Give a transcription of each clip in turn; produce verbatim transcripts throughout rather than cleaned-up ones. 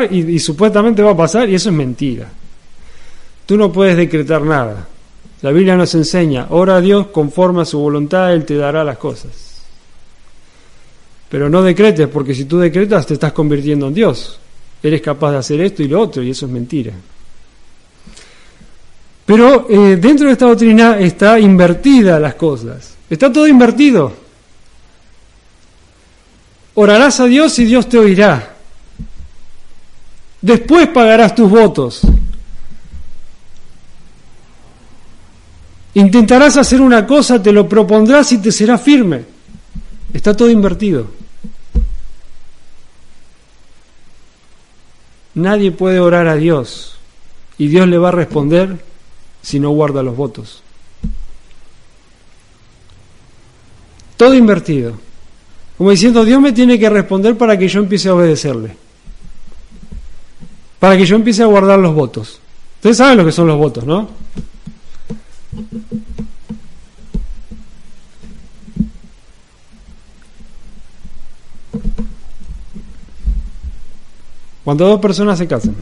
pasar y, y supuestamente va a pasar, y eso es mentira. Tú no puedes decretar nada. La Biblia nos enseña, ora a Dios conforme a su voluntad, Él te dará las cosas. Pero no decretes, porque si tú decretas te estás convirtiendo en Dios. Eres capaz de hacer esto y lo otro, y eso es mentira. Pero eh, dentro de esta doctrina está invertida las cosas. Está todo invertido. Orarás a Dios y Dios te oirá. Después pagarás tus votos. Intentarás hacer una cosa, te lo propondrás y te será firme. Está todo invertido. Nadie puede orar a Dios y Dios le va a responder si no guarda los votos. Todo invertido. Como diciendo, Dios me tiene que responder para que yo empiece a obedecerle. Para que yo empiece a guardar los votos. Ustedes saben lo que son los votos, ¿no? Cuando dos personas se casan,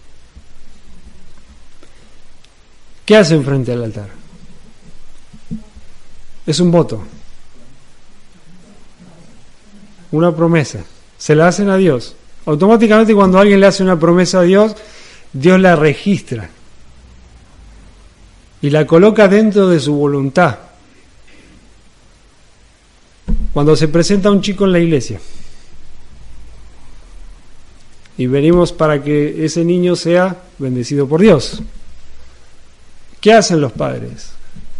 ¿qué hacen frente al altar? Es un voto, una promesa. Se la hacen a Dios. Automáticamente cuando alguien le hace una promesa a Dios, Dios la registra y la coloca dentro de su voluntad. Cuando se presenta un chico en la iglesia y venimos para que ese niño sea bendecido por Dios, ¿qué hacen los padres?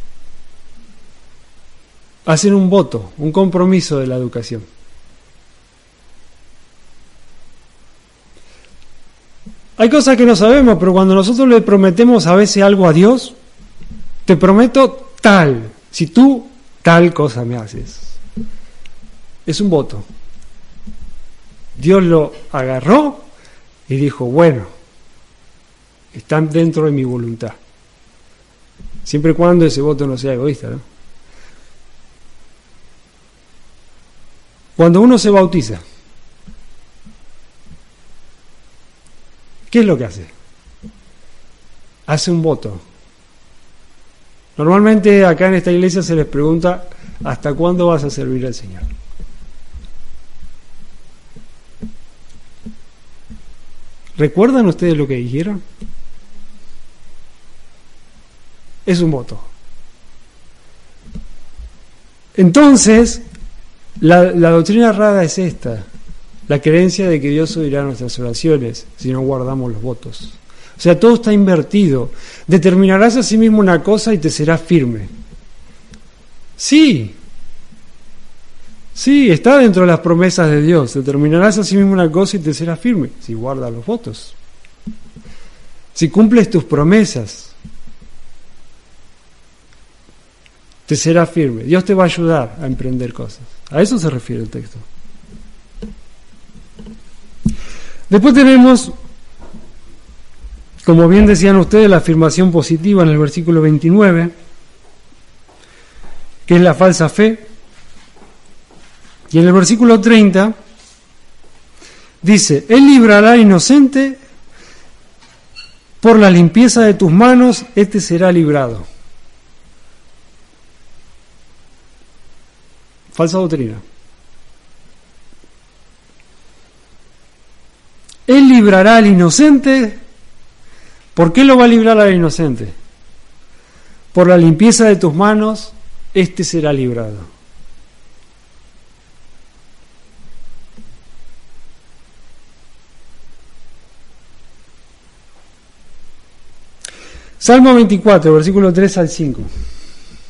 Hacen un voto, un compromiso de la educación. Hay cosas que no sabemos, pero cuando nosotros le prometemos a veces algo a Dios, te prometo tal, si tú tal cosa me haces. Es un voto. Dios lo agarró y dijo, bueno, están dentro de mi voluntad. Siempre y cuando ese voto no sea egoísta, ¿no? Cuando uno se bautiza, ¿qué es lo que hace? Hace un voto. Normalmente acá en esta iglesia se les pregunta, ¿hasta cuándo vas a servir al Señor? ¿Recuerdan ustedes lo que dijeron? Es un voto. Entonces, la, la doctrina errada es esta, la creencia de que Dios oirá nuestras oraciones si no guardamos los votos. O sea, todo está invertido. Determinarás a sí mismo una cosa y te será firme. Sí, sí, está dentro de las promesas de Dios. Determinarás a sí mismo una cosa y te será firme si guardas los votos. Si cumples tus promesas, te será firme. Dios te va a ayudar a emprender cosas. A eso se refiere el texto. Después tenemos, como bien decían ustedes, la afirmación positiva en el versículo veintinueve, que es la falsa fe. Y en el versículo treinta dice, Él librará al inocente, por la limpieza de tus manos, este será librado. Falsa doctrina. Él librará al inocente. ¿Por qué lo va a librar al inocente? Por la limpieza de tus manos, este será librado. Salmo veinticuatro, versículo tres al cinco.